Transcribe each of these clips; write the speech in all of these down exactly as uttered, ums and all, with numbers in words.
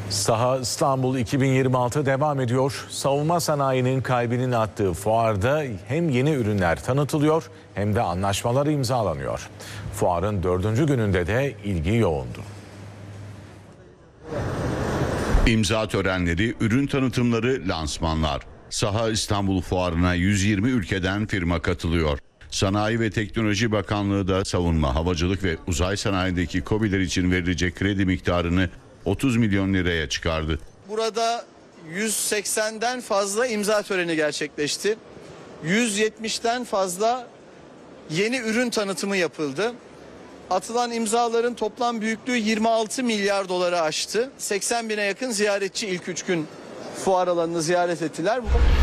Saha İstanbul iki bin yirmi altı devam ediyor. Savunma sanayinin kalbinin attığı fuarda hem yeni ürünler tanıtılıyor hem de anlaşmalar imzalanıyor. Fuarın dördüncü gününde de ilgi yoğundu. İmza törenleri, ürün tanıtımları, lansmanlar. Saha İstanbul Fuarı'na yüz yirmi ülkeden firma katılıyor. Sanayi ve Teknoloji Bakanlığı da savunma, havacılık ve uzay sanayindeki KOBİ'ler için verilecek kredi miktarını otuz milyon liraya çıkardı. Burada yüz seksenden fazla imza töreni gerçekleşti. yüz yetmişten fazla yeni ürün tanıtımı yapıldı. Atılan imzaların toplam büyüklüğü yirmi altı milyar doları aştı. seksen bine yakın ziyaretçi ilk üç gün fuar alanını ziyaret ettiler.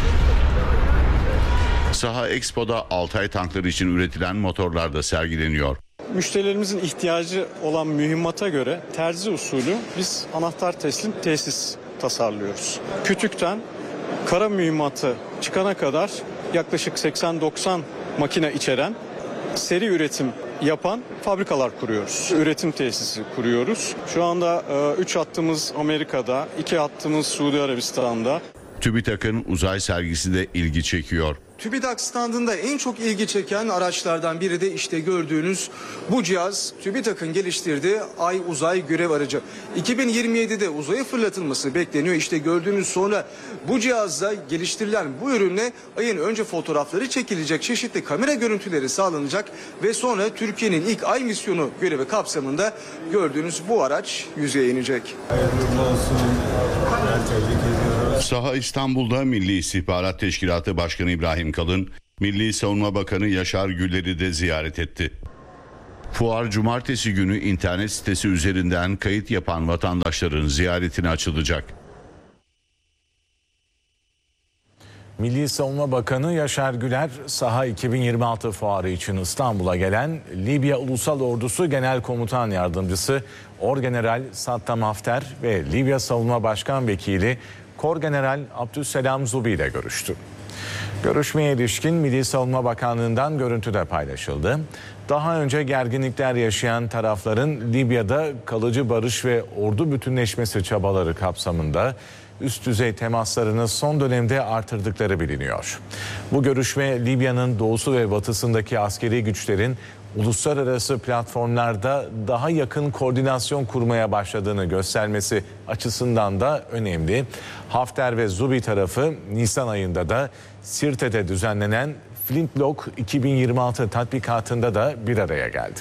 Saha Expo'da Altay tankları için üretilen motorlar da sergileniyor. Müşterilerimizin ihtiyacı olan mühimmata göre terzi usulü biz anahtar teslim tesis tasarlıyoruz. Kütükten kara mühimmatı çıkana kadar yaklaşık seksen doksan makine içeren seri üretim yapan fabrikalar kuruyoruz. Üretim tesisi kuruyoruz. Şu anda üç hattımız Amerika'da, iki hattımız Suudi Arabistan'da. TÜBİTAK'ın uzay sergisi de ilgi çekiyor. TÜBİTAK standında en çok ilgi çeken araçlardan biri de işte gördüğünüz bu cihaz. TÜBİTAK'ın geliştirdiği Ay Uzay Görev Aracı. iki bin yirmi yedide uzaya fırlatılması bekleniyor. İşte gördüğünüz sonra bu cihazla geliştirilen bu ürünle Ay'ın önce fotoğrafları çekilecek, çeşitli kamera görüntüleri sağlanacak ve sonra Türkiye'nin ilk Ay misyonu görevi kapsamında gördüğünüz bu araç yüzeye inecek. Saha İstanbul'da Milli İstihbarat Teşkilatı Başkanı İbrahim Kalın, Milli Savunma Bakanı Yaşar Güler'i de ziyaret etti. Fuar cumartesi günü internet sitesi üzerinden kayıt yapan vatandaşların ziyaretine açılacak. Milli Savunma Bakanı Yaşar Güler, Saha iki bin yirmi altı fuarı için İstanbul'a gelen Libya Ulusal Ordusu Genel Komutan Yardımcısı Orgeneral Sattam Hafter ve Libya Savunma Başkan Vekili Korgeneral Abdüsselam Zubi ile görüştü. Görüşmeye ilişkin Milli Savunma Bakanlığı'ndan görüntü de paylaşıldı. Daha önce gerginlikler yaşayan tarafların Libya'da kalıcı barış ve ordu bütünleşmesi çabaları kapsamında üst düzey temaslarını son dönemde artırdıkları biliniyor. Bu görüşme Libya'nın doğusu ve batısındaki askeri güçlerin uluslararası platformlarda daha yakın koordinasyon kurmaya başladığını göstermesi açısından da önemli. Hafter ve Zubi tarafı Nisan ayında da Sirte'de düzenlenen Flintlock iki bin yirmi altı tatbikatında da bir araya geldi.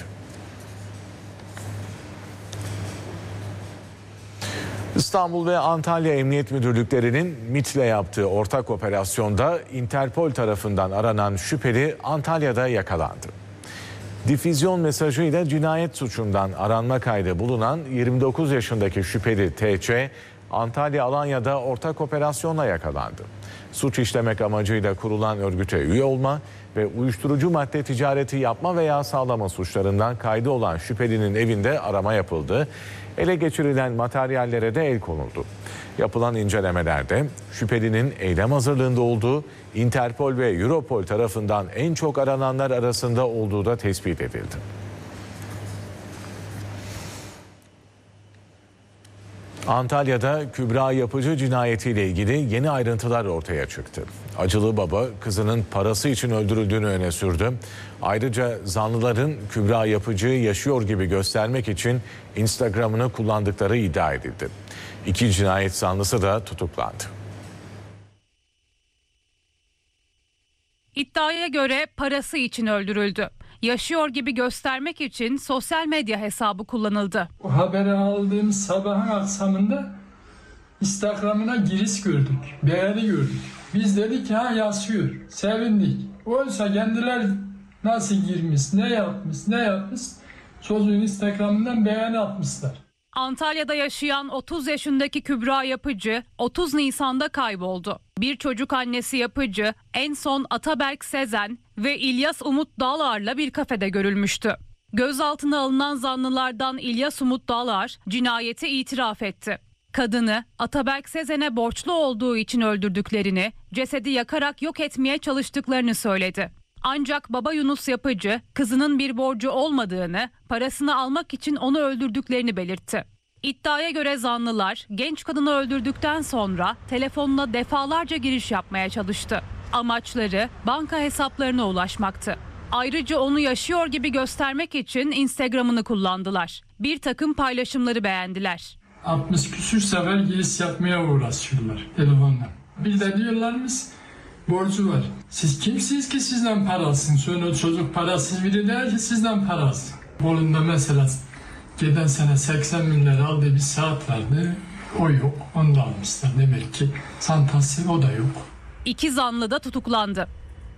İstanbul ve Antalya Emniyet Müdürlüklerinin MİT'le yaptığı ortak operasyonda Interpol tarafından aranan şüpheli Antalya'da yakalandı. Difüzyon mesajıyla cinayet suçundan aranma kaydı bulunan yirmi dokuz yaşındaki şüpheli T Ç, Antalya Alanya'da ortak operasyonla yakalandı. Suç işlemek amacıyla kurulan örgüte üye olma ve uyuşturucu madde ticareti yapma veya sağlama suçlarından kaydı olan şüphelinin evinde arama yapıldı. Ele geçirilen materyallere de el konuldu. Yapılan incelemelerde şüphelinin eylem hazırlığında olduğu, Interpol ve Europol tarafından en çok arananlar arasında olduğu da tespit edildi. Antalya'da Kübra Yapıcı cinayetiyle ilgili yeni ayrıntılar ortaya çıktı. Acılı baba kızının parası için öldürüldüğünü öne sürdü. Ayrıca zanlıların Kübra Yapıcı'yı yaşıyor gibi göstermek için Instagram'ını kullandıkları iddia edildi. İki cinayet zanlısı da tutuklandı. İddiaya göre parası için öldürüldü. Yaşıyor gibi göstermek için sosyal medya hesabı kullanıldı. O haberi aldığımız sabahın akşamında Instagram'ına giriş gördük, beğeni gördük. Biz dedik ha yaşıyor, sevindik. Oysa kendileri nasıl girmiş, ne yapmış, ne yapmış çocuğun Instagram'ından beğeni atmışlar. Antalya'da yaşayan otuz yaşındaki Kübra Yapıcı otuz Nisan'da kayboldu. Bir çocuk annesi Yapıcı en son Ataberk Sezen ve İlyas Umut Dağlar'la bir kafede görülmüştü. Gözaltına alınan zanlılardan İlyas Umut Dağlar cinayeti itiraf etti. Kadını Ataberk Sezen'e borçlu olduğu için öldürdüklerini, cesedi yakarak yok etmeye çalıştıklarını söyledi. Ancak baba Yunus Yapıcı kızının bir borcu olmadığını, parasını almak için onu öldürdüklerini belirtti. İddiaya göre zanlılar genç kadını öldürdükten sonra telefonuna defalarca giriş yapmaya çalıştı. Amaçları banka hesaplarına ulaşmaktı. Ayrıca onu yaşıyor gibi göstermek için Instagram'ını kullandılar. Bir takım paylaşımları beğendiler. altmış küsür sefer giriş yapmaya uğraşıyorlar telefonla. Bir de diyorlarmış borcu var. Siz kimsiniz ki sizden para alsın? Sonra çocuk parasız biri değil ki sizden para alsın. Bolu'nda mesela geçen sene seksen milyar aldığı bir saat vardı. O yok. Onu da almışlar. Demek ki santası o da yok. İki zanlı da tutuklandı.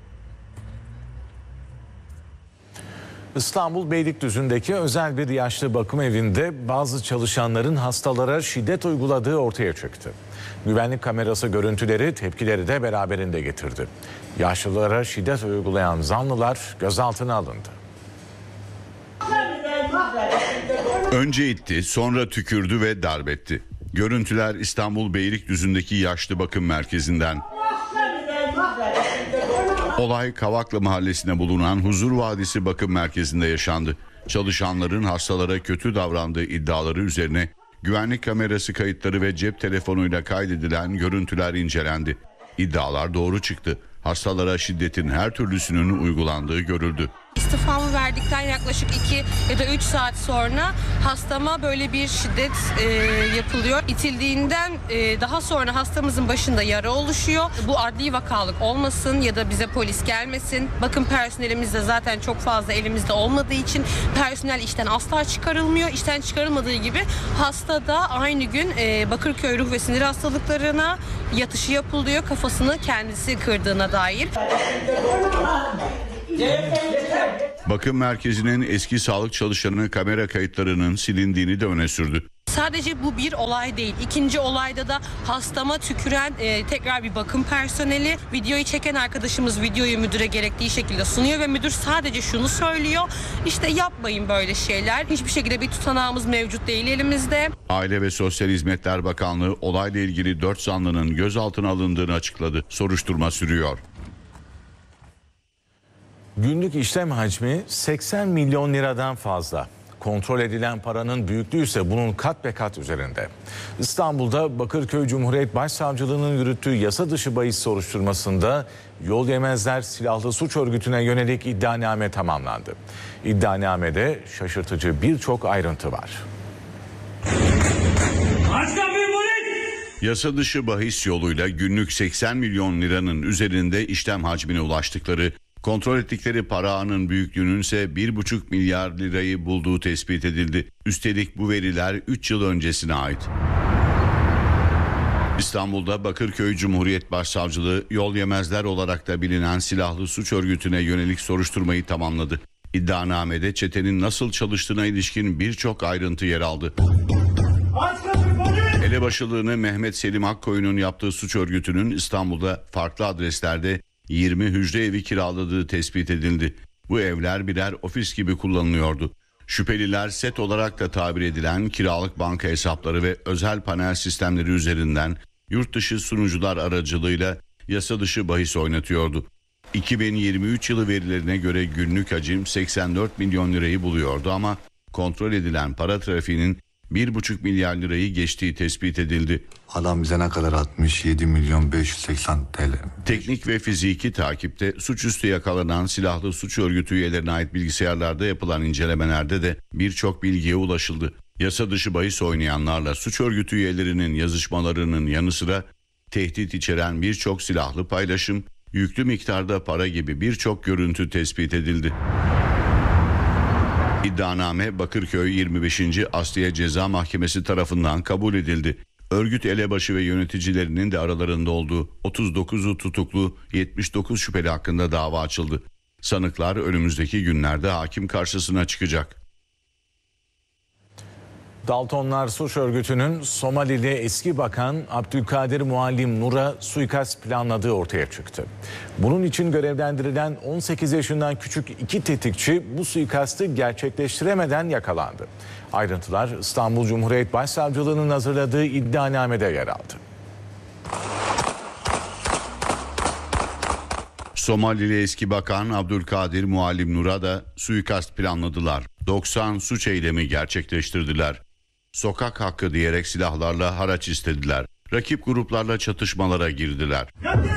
İstanbul Beylikdüzü'ndeki özel bir yaşlı bakım evinde bazı çalışanların hastalara şiddet uyguladığı ortaya çıktı. Güvenlik kamerası görüntüleri tepkileri de beraberinde getirdi. Yaşlılara şiddet uygulayan zanlılar gözaltına alındı. Önce itti, sonra tükürdü ve darbetti. Görüntüler İstanbul Beylikdüzü'ndeki yaşlı bakım merkezinden. Olay Kavaklı Mahallesi'ne bulunan Huzur Vadisi Bakım Merkezi'nde yaşandı. Çalışanların hastalara kötü davrandığı iddiaları üzerine güvenlik kamerası kayıtları ve cep telefonuyla kaydedilen görüntüler incelendi. İddialar doğru çıktı. Hastalara şiddetin her türlüsünün uygulandığı görüldü. İstifamı verdikten yaklaşık iki ya da üç saat sonra hastama böyle bir şiddet e, yapılıyor. İtildiğinden e, daha sonra hastamızın başında yara oluşuyor. Bu adli vakalık olmasın ya da bize polis gelmesin. Bakım personelimiz de zaten çok fazla elimizde olmadığı için personel işten asla çıkarılmıyor. İşten çıkarılmadığı gibi hasta da aynı gün e, Bakırköy Ruh ve Sinir Hastalıklarına yatışı yapılıyor. Kafasını kendisi kırdığına dair. Bakım merkezinin eski sağlık çalışanı kamera kayıtlarının silindiğini de öne sürdü. Sadece bu bir olay değil. İkinci olayda da hastama tüküren e, tekrar bir bakım personeli. Videoyu çeken arkadaşımız videoyu müdüre gerektiği şekilde sunuyor ve müdür sadece şunu söylüyor. İşte yapmayın böyle şeyler. Hiçbir şekilde bir tutanağımız mevcut değil elimizde. Aile ve Sosyal Hizmetler Bakanlığı olayla ilgili dört zanlının gözaltına alındığını açıkladı. Soruşturma sürüyor. Günlük işlem hacmi seksen milyon liradan fazla. Kontrol edilen paranın büyüklüğü ise bunun kat be kat üzerinde. İstanbul'da Bakırköy Cumhuriyet Başsavcılığı'nın yürüttüğü yasa dışı bahis soruşturmasında Yol Yemezler Silahlı Suç Örgütü'ne yönelik iddianame tamamlandı. İddianamede şaşırtıcı birçok ayrıntı var. Yasa dışı bahis yoluyla günlük seksen milyon liranın üzerinde işlem hacmine ulaştıkları, kontrol ettikleri para ağının büyüklüğünün ise bir buçuk milyar lirayı bulduğu tespit edildi. Üstelik bu veriler üç yıl öncesine ait. İstanbul'da Bakırköy Cumhuriyet Başsavcılığı Yol Yemezler olarak da bilinen silahlı suç örgütüne yönelik soruşturmayı tamamladı. İddianamede çetenin nasıl çalıştığına ilişkin birçok ayrıntı yer aldı. Elebaşılığını Mehmet Selim Akkoyun'un yaptığı suç örgütünün İstanbul'da farklı adreslerde yirmi hücre evi kiraladığı tespit edildi. Bu evler birer ofis gibi kullanılıyordu. Şüpheliler set olarak da tabir edilen kiralık banka hesapları ve özel panel sistemleri üzerinden yurt dışı sunucular aracılığıyla yasa dışı bahis oynatıyordu. iki bin yirmi üç yılı verilerine göre günlük hacim seksen dört milyon lirayı buluyordu ama kontrol edilen para trafiğinin bir buçuk milyar lirayı geçtiği tespit edildi. Adam bize ne kadar atmış? yedi milyon beş yüz seksen TL. Teknik ve fiziki takipte suçüstü yakalanan silahlı suç örgütü üyelerine ait bilgisayarlarda yapılan incelemelerde de birçok bilgiye ulaşıldı. Yasa dışı bahis oynayanlarla suç örgütü üyelerinin yazışmalarının yanı sıra tehdit içeren birçok silahlı paylaşım, yüklü miktarda para gibi birçok görüntü tespit edildi. İddianame Bakırköy yirmi beşinci Asliye Ceza Mahkemesi tarafından kabul edildi. Örgüt elebaşı ve yöneticilerinin de aralarında olduğu otuz dokuzu tutuklu yetmiş dokuz şüpheli hakkında dava açıldı. Sanıklar önümüzdeki günlerde hakim karşısına çıkacak. Daltonlar Suç Örgütü'nün Somalili eski bakan Abdülkadir Muallim Nur'a suikast planladığı ortaya çıktı. Bunun için görevlendirilen on sekiz yaşından küçük iki tetikçi bu suikastı gerçekleştiremeden yakalandı. Ayrıntılar İstanbul Cumhuriyet Başsavcılığı'nın hazırladığı iddianamede yer aldı. Somalili eski bakan Abdülkadir Muallim Nur'a da suikast planladılar. doksan suç eylemi gerçekleştirdiler. Sokak hakkı diyerek silahlarla haraç istediler. Rakip gruplarla çatışmalara girdiler.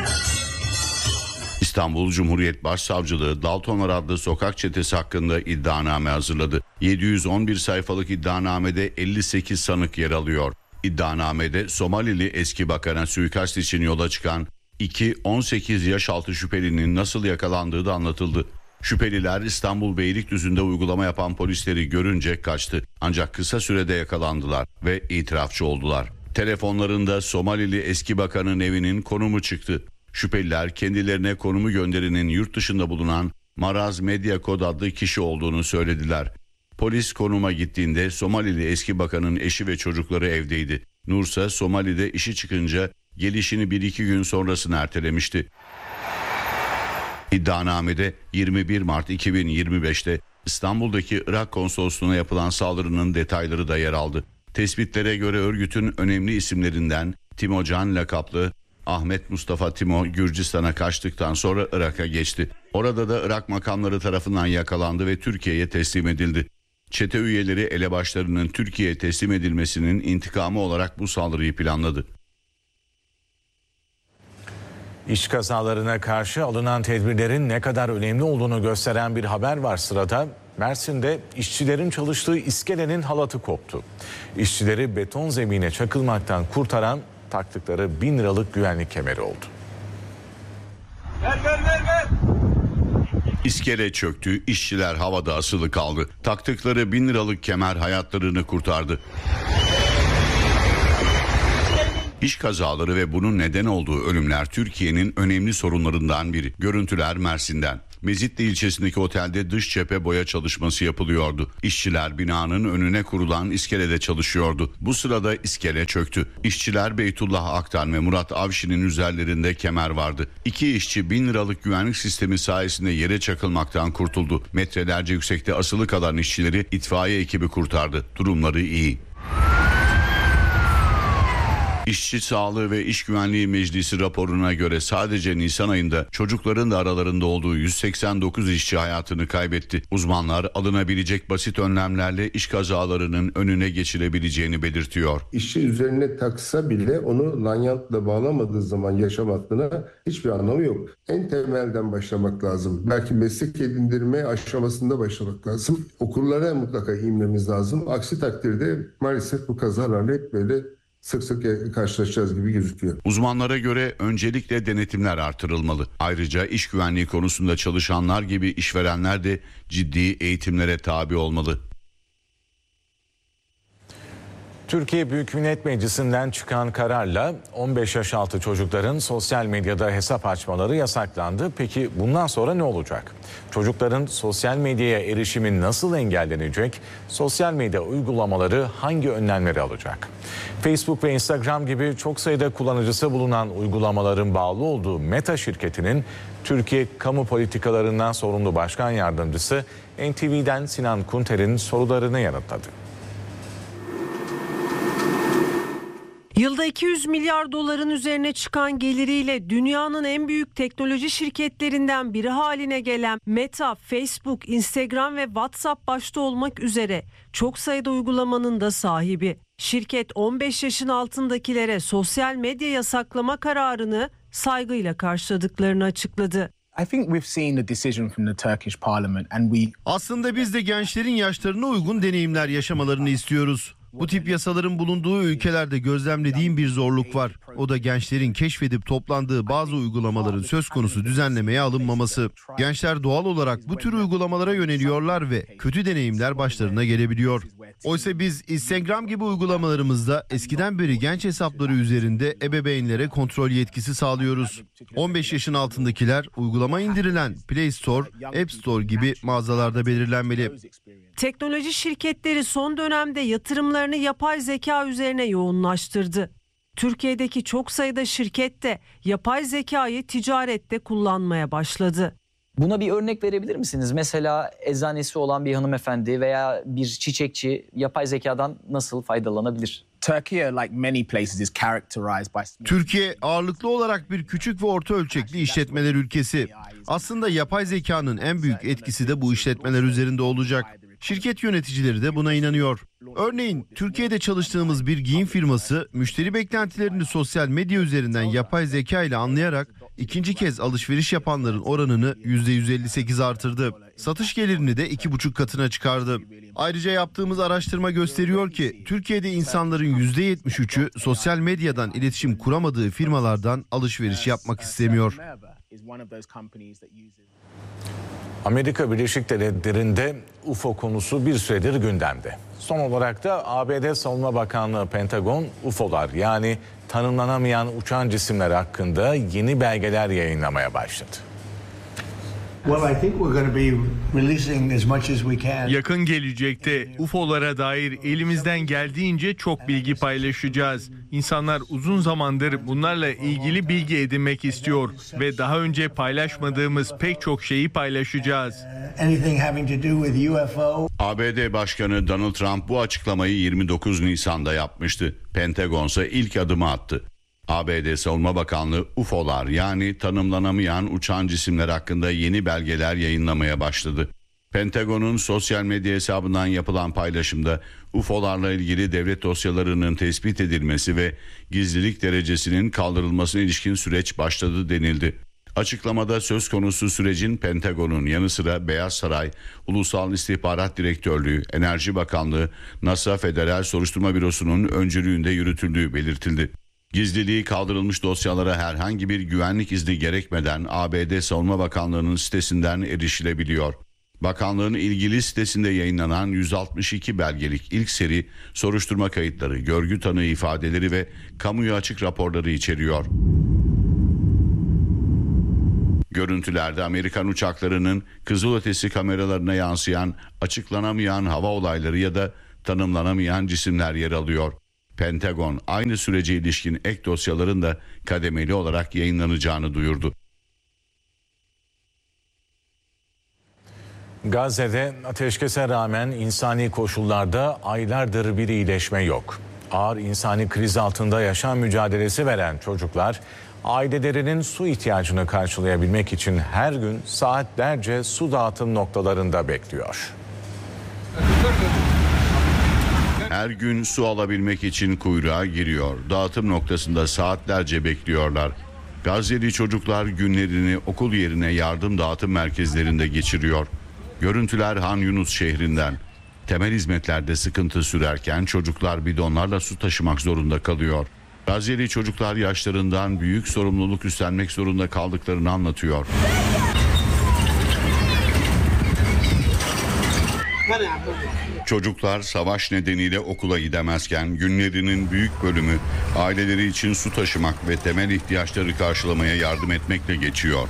İstanbul Cumhuriyet Başsavcılığı Daltonlar adlı sokak çetesi hakkında iddianame hazırladı. yedi yüz on bir sayfalık iddianamede elli sekiz sanık yer alıyor. İddianamede Somalili eski bakana suikast için yola çıkan iki on sekiz yaş altı şüphelinin nasıl yakalandığı da anlatıldı. Şüpheliler İstanbul Beylikdüzü'nde uygulama yapan polisleri görünce kaçtı. Ancak kısa sürede yakalandılar ve itirafçı oldular. Telefonlarında Somalili eski bakanın evinin konumu çıktı. Şüpheliler kendilerine konumu gönderinin yurt dışında bulunan Maraz Medya Kod adlı kişi olduğunu söylediler. Polis konuma gittiğinde Somalili eski bakanın eşi ve çocukları evdeydi. Nursa Somali'de işi çıkınca gelişini bir iki gün sonrasını ertelemişti. İddianamede yirmi bir Mart iki bin yirmi beşte İstanbul'daki Irak konsolosluğuna yapılan saldırının detayları da yer aldı. Tespitlere göre örgütün önemli isimlerinden Timo Can lakaplı Ahmet Mustafa Timo Gürcistan'a kaçtıktan sonra Irak'a geçti. Orada da Irak makamları tarafından yakalandı ve Türkiye'ye teslim edildi. Çete üyeleri elebaşlarının Türkiye'ye teslim edilmesinin intikamı olarak bu saldırıyı planladı. İş kazalarına karşı alınan tedbirlerin ne kadar önemli olduğunu gösteren bir haber var sırada. Mersin'de işçilerin çalıştığı iskelenin halatı koptu. İşçileri beton zemine çakılmaktan kurtaran taktıkları bin liralık güvenlik kemeri oldu. Ver ver ver ver. İskele çöktü, işçiler havada asılı kaldı. Taktıkları bin liralık kemer hayatlarını kurtardı. İş kazaları ve bunun neden olduğu ölümler Türkiye'nin önemli sorunlarından biri. Görüntüler Mersin'den. Mezitli ilçesindeki otelde dış cephe boya çalışması yapılıyordu. İşçiler binanın önüne kurulan iskelede çalışıyordu. Bu sırada iskele çöktü. İşçiler Beytullah Aktan ve Murat Avşin'in üzerlerinde kemer vardı. İki işçi bin liralık güvenlik sistemi sayesinde yere çakılmaktan kurtuldu. Metrelerce yüksekte asılı kalan işçileri itfaiye ekibi kurtardı. Durumları iyi. İşçi Sağlığı ve İş Güvenliği Meclisi raporuna göre sadece Nisan ayında çocukların da aralarında olduğu yüz seksen dokuz işçi hayatını kaybetti. Uzmanlar alınabilecek basit önlemlerle iş kazalarının önüne geçilebileceğini belirtiyor. İşçi üzerine taksa bile onu lanyantla bağlamadığı zaman yaşam hakkına hiçbir anlamı yok. En temelden başlamak lazım. Belki meslek edindirme aşamasında başlamak lazım. Okullara mutlaka inmemiz lazım. Aksi takdirde maalesef bu kazalarla hep böyle sık sık karşılaşacağız gibi gözüküyor. Uzmanlara göre öncelikle denetimler artırılmalı. Ayrıca iş güvenliği konusunda çalışanlar gibi işverenler de ciddi eğitimlere tabi olmalı. Türkiye Büyük Millet Meclisi'nden çıkan kararla on beş yaş altı çocukların sosyal medyada hesap açmaları yasaklandı. Peki bundan sonra ne olacak? Çocukların sosyal medyaya erişimi nasıl engellenecek? Sosyal medya uygulamaları hangi önlemleri alacak? Facebook ve Instagram gibi çok sayıda kullanıcısı bulunan uygulamaların bağlı olduğu Meta şirketinin Türkiye kamu politikalarından sorumlu başkan yardımcısı N T V'den Sinan Kunter'in sorularını yanıtladı. Yılda iki yüz milyar doların üzerine çıkan geliriyle dünyanın en büyük teknoloji şirketlerinden biri haline gelen Meta, Facebook, Instagram ve WhatsApp başta olmak üzere çok sayıda uygulamanın da sahibi. Şirket on beş yaşın altındakilere sosyal medya yasaklama kararını saygıyla karşıladıklarını açıkladı. Aslında biz de gençlerin yaşlarına uygun deneyimler yaşamalarını istiyoruz. Bu tip yasaların bulunduğu ülkelerde gözlemlediğim bir zorluk var. O da gençlerin keşfedip toplandığı bazı uygulamaların söz konusu düzenlemeye alınmaması. Gençler doğal olarak bu tür uygulamalara yöneliyorlar ve kötü deneyimler başlarına gelebiliyor. Oysa biz Instagram gibi uygulamalarımızda eskiden beri genç hesapları üzerinde ebeveynlere kontrol yetkisi sağlıyoruz. on beş yaşın altındakiler uygulama indirilen Play Store, App Store gibi mağazalarda belirlenmeli. Teknoloji şirketleri son dönemde yatırımlarını yapay zeka üzerine yoğunlaştırdı. Türkiye'deki çok sayıda şirket de yapay zekayı ticarette kullanmaya başladı. Buna bir örnek verebilir misiniz? Mesela eczanesi olan bir hanımefendi veya bir çiçekçi yapay zekadan nasıl faydalanabilir? Türkiye ağırlıklı olarak bir küçük ve orta ölçekli işletmeler ülkesi. Aslında yapay zekanın en büyük etkisi de bu işletmeler üzerinde olacak. Şirket yöneticileri de buna inanıyor. Örneğin Türkiye'de çalıştığımız bir giyim firması müşteri beklentilerini sosyal medya üzerinden yapay zeka ile anlayarak ikinci kez alışveriş yapanların oranını yüzde yüz elli sekiz artırdı. Satış gelirini de iki buçuk katına çıkardı. Ayrıca yaptığımız araştırma gösteriyor ki Türkiye'de insanların yüzde yetmiş üçü sosyal medyadan iletişim kuramadığı firmalardan alışveriş yapmak istemiyor. Amerika Birleşik Devletleri'nde U F O konusu bir süredir gündemde. Son olarak da A B D Savunma Bakanlığı Pentagon U F O'lar yani tanımlanamayan uçan cisimler hakkında yeni belgeler yayınlamaya başladı. Yakın gelecekte U F O'lara dair elimizden geldiğince çok bilgi paylaşacağız. İnsanlar uzun zamandır bunlarla ilgili bilgi edinmek istiyor ve daha önce paylaşmadığımız pek çok şeyi paylaşacağız. A B D Başkanı Donald Trump bu açıklamayı yirmi dokuz Nisan'da yapmıştı. Pentagon ise ilk adımı attı. A B D Savunma Bakanlığı U F O'lar yani tanımlanamayan uçan cisimler hakkında yeni belgeler yayınlamaya başladı. Pentagon'un sosyal medya hesabından yapılan paylaşımda U F O'larla ilgili devlet dosyalarının tespit edilmesi ve gizlilik derecesinin kaldırılmasına ilişkin süreç başladı denildi. Açıklamada söz konusu sürecin Pentagon'un yanı sıra Beyaz Saray, Ulusal İstihbarat Direktörlüğü, Enerji Bakanlığı, NASA Federal Soruşturma Bürosu'nun öncülüğünde yürütüldüğü belirtildi. Gizliliği kaldırılmış dosyalara herhangi bir güvenlik izni gerekmeden A B D Savunma Bakanlığı'nın sitesinden erişilebiliyor. Bakanlığın ilgili sitesinde yayınlanan yüz altmış iki belgelik ilk seri soruşturma kayıtları, görgü tanığı ifadeleri ve kamuya açık raporları içeriyor. Görüntülerde Amerikan uçaklarının kızılötesi kameralarına yansıyan açıklanamayan hava olayları ya da tanımlanamayan cisimler yer alıyor. Pentagon aynı sürece ilişkin ek dosyaların da kademeli olarak yayınlanacağını duyurdu. Gazze'de ateşkese rağmen insani koşullarda aylardır bir iyileşme yok. Ağır insani kriz altında yaşam mücadelesi veren çocuklar ailelerinin su ihtiyacını karşılayabilmek için her gün saatlerce su dağıtım noktalarında bekliyor. Her gün su alabilmek için kuyruğa giriyor. Dağıtım noktasında saatlerce bekliyorlar. Gazze'li çocuklar günlerini okul yerine yardım dağıtım merkezlerinde geçiriyor. Görüntüler Han Yunus şehrinden. Temel hizmetlerde sıkıntı sürerken çocuklar bidonlarla su taşımak zorunda kalıyor. Gazze'li çocuklar yaşlarından büyük sorumluluk üstlenmek zorunda kaldıklarını anlatıyor. Çocuklar savaş nedeniyle okula gidemezken günlerinin büyük bölümü aileleri için su taşımak ve temel ihtiyaçları karşılamaya yardım etmekle geçiyor.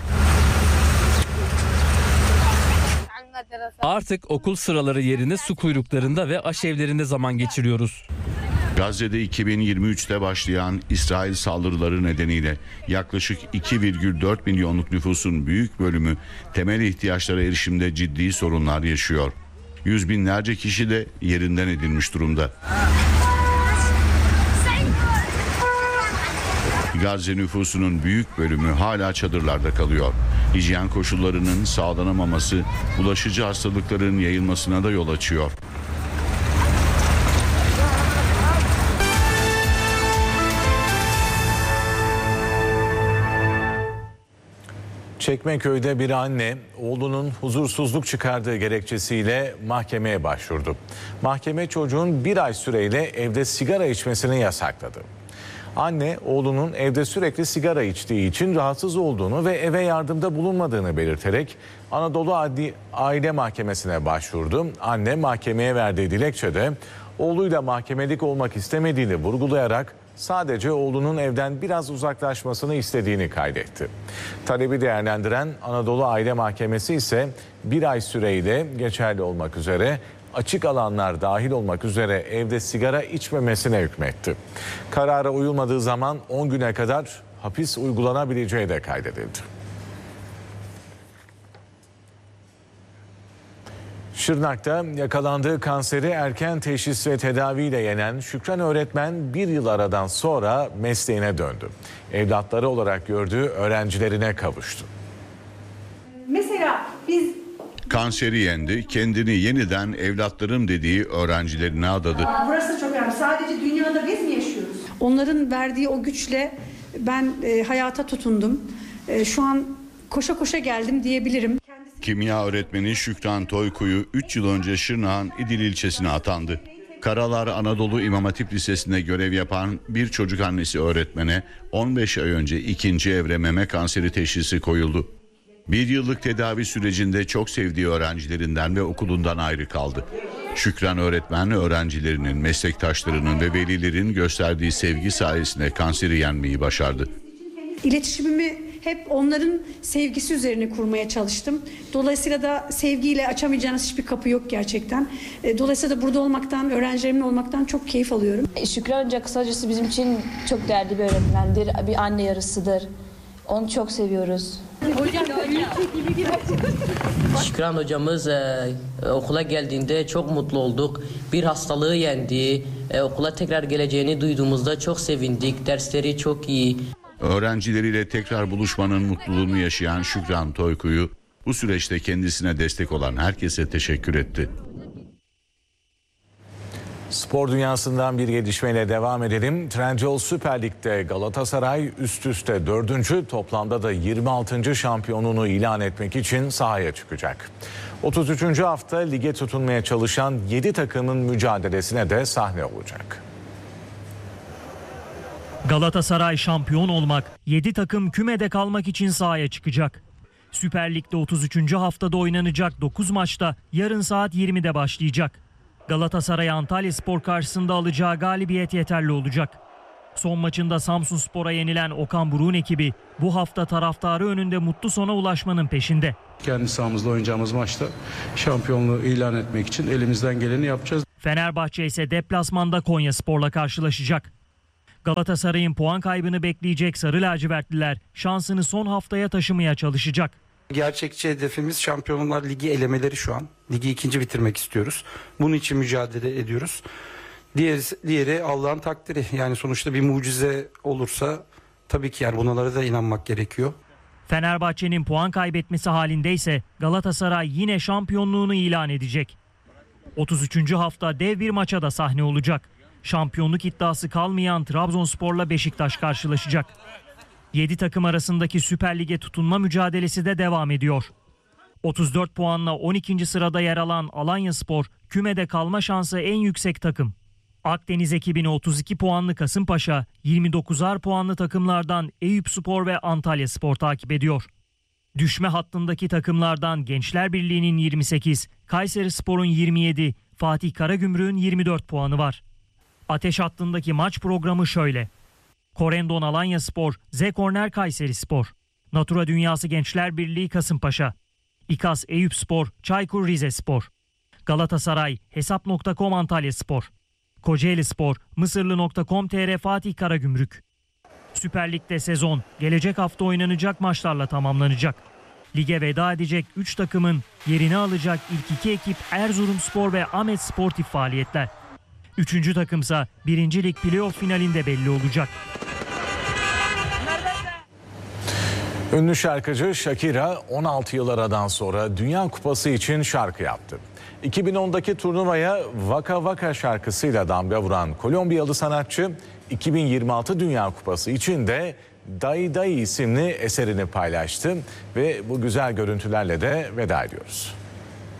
Artık okul sıraları yerine su kuyruklarında ve aşevlerinde zaman geçiriyoruz. Gazze'de iki bin yirmi üçte başlayan İsrail saldırıları nedeniyle yaklaşık iki virgül dört milyonluk nüfusun büyük bölümü temel ihtiyaçlara erişimde ciddi sorunlar yaşıyor. Yüz binlerce kişi de yerinden edilmiş durumda. Gazze nüfusunun büyük bölümü hala çadırlarda kalıyor. Hijyen koşullarının sağlanamaması bulaşıcı hastalıkların yayılmasına da yol açıyor. Çekmeköy'de bir anne oğlunun huzursuzluk çıkardığı gerekçesiyle mahkemeye başvurdu. Mahkeme çocuğun bir ay süreyle evde sigara içmesini yasakladı. Anne oğlunun evde sürekli sigara içtiği için rahatsız olduğunu ve eve yardımda bulunmadığını belirterek Anadolu Adli Aile Mahkemesi'ne başvurdu. Anne mahkemeye verdiği dilekçede oğluyla mahkemelik olmak istemediğini vurgulayarak sadece oğlunun evden biraz uzaklaşmasını istediğini kaydetti. Talebi değerlendiren Anadolu Aile Mahkemesi ise bir ay süreyle geçerli olmak üzere açık alanlar dahil olmak üzere evde sigara içmemesine hükmetti. Karara uyulmadığı zaman on güne kadar hapis uygulanabileceği de kaydedildi. Şırnak'ta yakalandığı kanseri erken teşhis ve tedaviyle yenen Şükran öğretmen bir yıl aradan sonra mesleğine döndü. Evlatları olarak gördüğü öğrencilerine kavuştu. Mesela biz Kanseri yendi, kendini yeniden evlatlarım dediği öğrencilerine adadı. Burası çok önemli. Sadece dünyada biz mi yaşıyoruz? Onların verdiği o güçle ben e, hayata tutundum. E, şu an koşa koşa geldim diyebilirim. Kimya öğretmeni Şükran Toyku'yu üç yıl önce Şırnak'ın İdil ilçesine atandı. Karalar Anadolu İmam Hatip Lisesi'nde görev yapan bir çocuk annesi öğretmene on beş ay önce ikinci evre meme kanseri teşhisi koyuldu. Bir yıllık tedavi sürecinde çok sevdiği öğrencilerinden ve okulundan ayrı kaldı. Şükran öğretmen öğrencilerinin, meslektaşlarının ve velilerin gösterdiği sevgi sayesinde kanseri yenmeyi başardı. İletişimimi hep onların sevgisi üzerine kurmaya çalıştım. Dolayısıyla da sevgiyle açamayacağınız hiçbir kapı yok gerçekten. Dolayısıyla da burada olmaktan, öğrencilerimle olmaktan çok keyif alıyorum. Şükran Hoca kısacası bizim için çok değerli bir öğretmendir, bir anne yarısıdır. Onu çok seviyoruz. Şükran hocamız e, okula geldiğinde çok mutlu olduk. Bir hastalığı yendi. E, okula tekrar geleceğini duyduğumuzda çok sevindik. Dersleri çok iyi. Öğrencileriyle tekrar buluşmanın mutluluğunu yaşayan Şükran Toyku'yu bu süreçte kendisine destek olan herkese teşekkür etti. Spor dünyasından bir gelişmeyle devam edelim. Trendyol Süper Lig'de Galatasaray üst üste dördüncü, toplamda da yirmi altıncı şampiyonluğunu ilan etmek için sahaya çıkacak. otuz üçüncü hafta lige tutunmaya çalışan yedi takımın mücadelesine de sahne olacak. Galatasaray şampiyon olmak, yedi takım kümede kalmak için sahaya çıkacak. Süper Lig'de otuz üçüncü haftada oynanacak dokuz maçta yarın saat yirmide başlayacak. Galatasaray Antalyaspor karşısında alacağı galibiyet yeterli olacak. Son maçında Samsunspor'a yenilen Okan Buruk'un ekibi bu hafta taraftarı önünde mutlu sona ulaşmanın peşinde. Kendi sahamızda oynayacağımız maçta şampiyonluğu ilan etmek için elimizden geleni yapacağız. Fenerbahçe ise deplasmanda Konyaspor'la karşılaşacak. Galatasaray'ın puan kaybını bekleyecek Sarı Lacivertliler şansını son haftaya taşımaya çalışacak. Gerçekçi hedefimiz Şampiyonlar Ligi elemeleri şu an. Ligi ikinci bitirmek istiyoruz. Bunun için mücadele ediyoruz. Diğeri, diğeri Allah'ın takdiri. Yani sonuçta bir mucize olursa tabii ki yani bunlara da inanmak gerekiyor. Fenerbahçe'nin puan kaybetmesi halindeyse Galatasaray yine şampiyonluğunu ilan edecek. otuz üçüncü hafta dev bir maça da sahne olacak. Şampiyonluk iddiası kalmayan Trabzonspor'la Beşiktaş karşılaşacak. yedi takım arasındaki Süper Lig'e tutunma mücadelesi de devam ediyor. otuz dört puanla on ikinci sırada yer alan Alanyaspor kümede kalma şansı en yüksek takım. Akdeniz ekibini otuz iki puanlı Kasımpaşa, yirmi dokuzar puanlı takımlardan Eyüpspor ve Antalyaspor takip ediyor. Düşme hattındaki takımlardan Gençler Birliği'nin yirmi sekiz, Kayserispor'un yirmi yedi, Fatih Karagümrük'ün yirmi dört puanı var. Ateş hattındaki maç programı şöyle: Korendon Alanyaspor, Z Korner Kayserispor, Natura Dünyası Gençler Birliği Kasımpaşa, İKAS Eyüpspor, Çaykur Rizespor, Galatasaray Hesap nokta com Antalyaspor, Kocaelispor, Mısırlı nokta com nokta tr Fatih Karagümrük. Süper Lig'de sezon gelecek hafta oynanacak maçlarla tamamlanacak. Lige veda edecek üç takımın yerini alacak ilk iki ekip Erzurumspor ve Ahmet Sportif faaliyetler. Üçüncü takımsa birinci lig playoff finalinde belli olacak. Ünlü şarkıcı Shakira on altı yıl aradan sonra Dünya Kupası için şarkı yaptı. iki bin ondaki turnuvaya Vaka Vaka şarkısıyla damga vuran Kolombiyalı sanatçı iki bin yirmi altı Dünya Kupası için de Dai Dai isimli eserini paylaştı ve bu güzel görüntülerle de veda ediyoruz.